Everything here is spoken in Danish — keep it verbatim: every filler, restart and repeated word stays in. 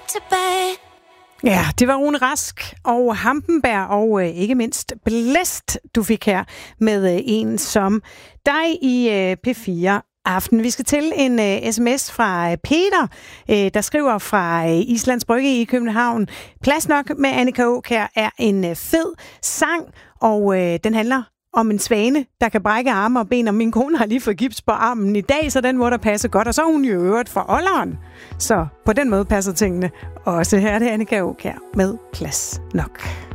tilbage. Ja, det var Rune Rask og Hampenberg og øh, ikke mindst Blæst, du fik her med øh, en som dig i øh, P fire Aften. Vi skal til en øh, sms fra øh, Peter, øh, der skriver fra øh, Islands Brygge i København. Plads nok med Annika Aakjær er en øh, fed sang, og øh, den handler om en svane, der kan brække arme og ben, og min kone har lige fået gips på armen i dag, så den må der passe godt, og så er hun jo øvrigt for olderen. Så på den måde passer tingene også. Her er det Annika Aakjær med Plads nok.